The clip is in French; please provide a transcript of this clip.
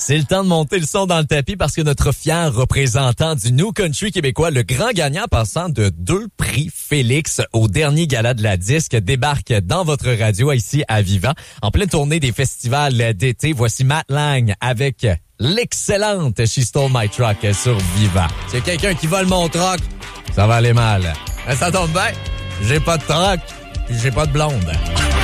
C'est le temps de monter le son dans le tapis parce que notre fier représentant du New Country québécois, le grand gagnant passant de 2 prix Félix au dernier gala de la disque, débarque dans votre radio ici à Viva. En pleine tournée des festivals d'été, voici Matt Lang avec l'excellente She Stole My Truck sur Viva. C'est quelqu'un qui vole mon truck, ça va aller mal. Mais ça tombe bien, j'ai pas de truck, puis j'ai pas de blonde.